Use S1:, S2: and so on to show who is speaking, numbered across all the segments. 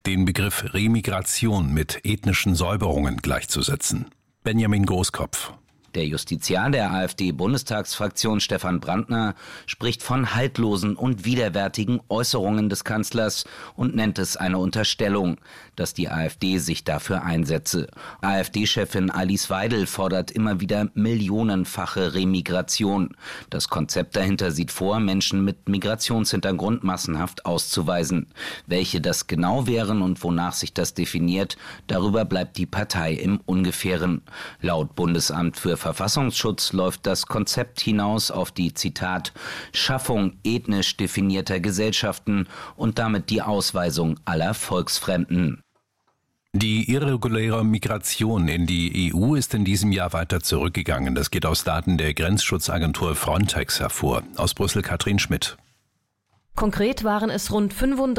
S1: den Begriff Remigration mit ethnischen Säuberungen gleichzusetzen. Benjamin Großkopf.
S2: Der Justiziar der AfD-Bundestagsfraktion Stefan Brandner spricht von haltlosen und widerwärtigen Äußerungen des Kanzlers und nennt es eine Unterstellung, dass die AfD sich dafür einsetze. AfD-Chefin Alice Weidel fordert immer wieder millionenfache Remigration. Das Konzept dahinter sieht vor, Menschen mit Migrationshintergrund massenhaft auszuweisen. Welche das genau wären und wonach sich das definiert, darüber bleibt die Partei im Ungefähren. Laut Bundesamt für Verfassungsschutz läuft das Konzept hinaus auf die, Zitat, Schaffung ethnisch definierter Gesellschaften und damit die Ausweisung aller Volksfremden.
S1: Die irreguläre Migration in die EU ist in diesem Jahr weiter zurückgegangen. Das geht aus Daten der Grenzschutzagentur Frontex hervor. Aus Brüssel Katrin Schmidt.
S3: Konkret waren es rund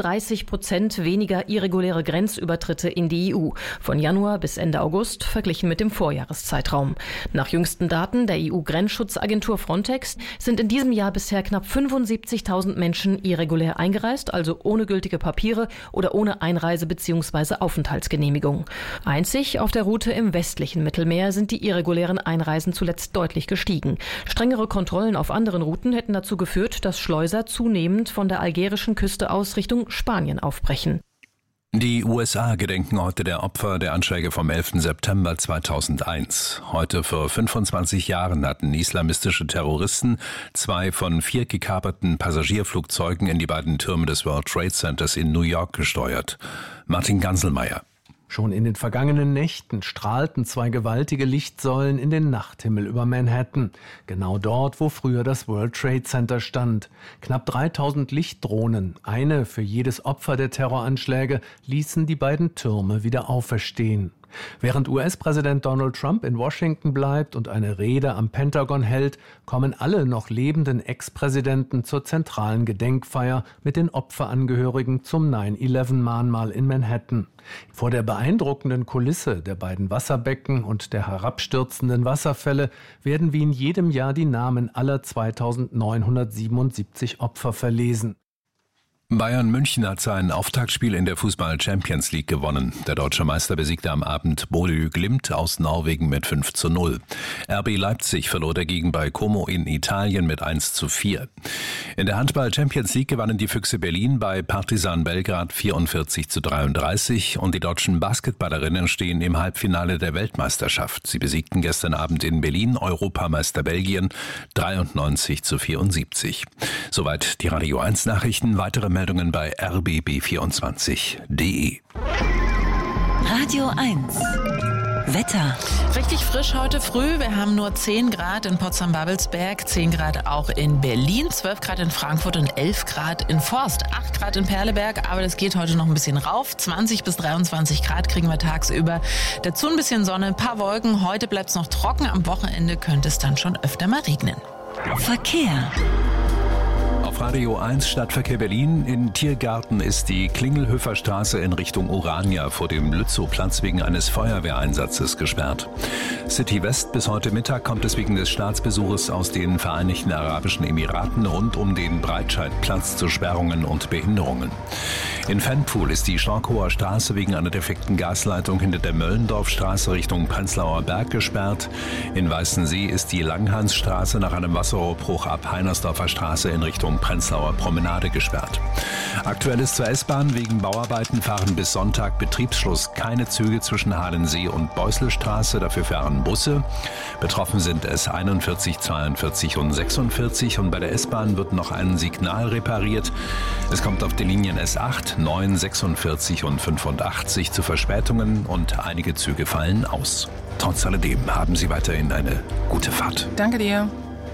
S3: 35% weniger irreguläre Grenzübertritte in die EU, von Januar bis Ende August verglichen mit dem Vorjahreszeitraum. Nach jüngsten Daten der EU-Grenzschutzagentur Frontex sind in diesem Jahr bisher knapp 75.000 Menschen irregulär eingereist, also ohne gültige Papiere oder ohne Einreise- bzw. Aufenthaltsgenehmigung. Einzig auf der Route im westlichen Mittelmeer sind die irregulären Einreisen zuletzt deutlich gestiegen. Strengere Kontrollen auf anderen Routen hätten dazu geführt, dass Schleuser zunehmend von der algerischen Küste aus Richtung Spanien aufbrechen.
S1: Die USA gedenken heute der Opfer der Anschläge vom 11. September 2001. Heute vor 25 Jahren hatten islamistische Terroristen 2 von 4 gekaperten Passagierflugzeugen in die beiden Türme des World Trade Centers in New York gesteuert. Martin Ganselmeier.
S4: Schon in den vergangenen Nächten strahlten 2 gewaltige Lichtsäulen in den Nachthimmel über Manhattan. Genau dort, wo früher das World Trade Center stand. Knapp 3000 Lichtdrohnen, eine für jedes Opfer der Terroranschläge, ließen die beiden Türme wieder auferstehen. Während US-Präsident Donald Trump in Washington bleibt und eine Rede am Pentagon hält, kommen alle noch lebenden Ex-Präsidenten zur zentralen Gedenkfeier mit den Opferangehörigen zum 9/11-Mahnmal in Manhattan. Vor der beeindruckenden Kulisse der beiden Wasserbecken und der herabstürzenden Wasserfälle werden wie in jedem Jahr die Namen aller 2977 Opfer verlesen.
S1: Bayern München hat sein Auftaktspiel in der Fußball-Champions League gewonnen. Der deutsche Meister besiegte am Abend Bodø Glimt aus Norwegen mit 5:0. RB Leipzig verlor dagegen bei Como in Italien mit 1:4. In der Handball-Champions League gewannen die Füchse Berlin bei Partizan Belgrad 44:33 und die deutschen Basketballerinnen stehen im Halbfinale der Weltmeisterschaft. Sie besiegten gestern Abend in Berlin Europameister Belgien 93:74. Soweit die Radio 1 Nachrichten. Weitere Meldungen bei rbb24.de.
S5: Radio 1 Wetter.
S6: Richtig frisch heute früh. Wir haben nur 10 Grad in Potsdam-Babelsberg, 10 Grad auch in Berlin, 12 Grad in Frankfurt und 11 Grad in Forst, 8 Grad in Perleberg. Aber das geht heute noch ein bisschen rauf. 20 bis 23 Grad kriegen wir tagsüber. Dazu ein bisschen Sonne, ein paar Wolken. Heute bleibt es noch trocken. Am Wochenende könnte es dann schon öfter mal regnen.
S5: Verkehr.
S1: Auf Radio 1 Stadtverkehr Berlin. In Tiergarten ist die Klingelhöfer-Straße in Richtung Orania vor dem Lützow-Platz wegen eines Feuerwehreinsatzes gesperrt. City West bis heute Mittag kommt es wegen des Staatsbesuches aus den Vereinigten Arabischen Emiraten rund um den Breitscheidplatz zu Sperrungen und Behinderungen. In Fanpool ist die Schorkower Straße wegen einer defekten Gasleitung hinter der Möllendorfstraße Richtung Prenzlauer Berg gesperrt. In Weißensee ist die Langhansstraße nach einem Wasserrohrbruch ab Heinersdorfer Straße in Richtung Prenzlauer Promenade gesperrt. Aktuell ist zur S-Bahn wegen Bauarbeiten fahren bis Sonntag Betriebsschluss keine Züge zwischen Halensee und Beuselstraße, dafür fahren Busse. Betroffen sind es 41, 42 und 46 und bei der S-Bahn wird noch ein Signal repariert. Es kommt auf den Linien S8, 9, 46 und 85 zu Verspätungen und einige Züge fallen aus. Trotz alledem haben Sie weiterhin eine gute Fahrt.
S7: Danke dir.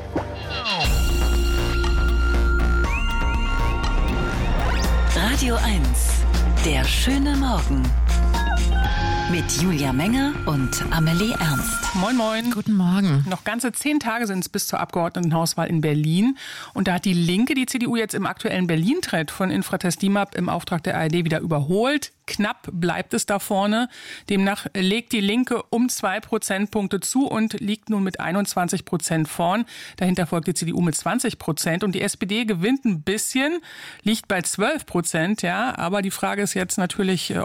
S5: Radio 1, der schöne Morgen. Mit Julia Menger und Amelie Ernst.
S7: Moin, moin.
S6: Guten Morgen.
S7: Noch ganze 10 Tage sind es bis zur Abgeordnetenhauswahl in Berlin. Und da hat die Linke die CDU jetzt im aktuellen Berlin-Thread von Infratest DIMAP im Auftrag der ARD wieder überholt. Knapp bleibt es da vorne. Demnach legt die Linke um 2 Prozentpunkte zu und liegt nun mit 21% vorn. Dahinter folgt die CDU mit 20% und die SPD gewinnt ein bisschen, liegt bei 12%. Ja, aber die Frage ist jetzt natürlich,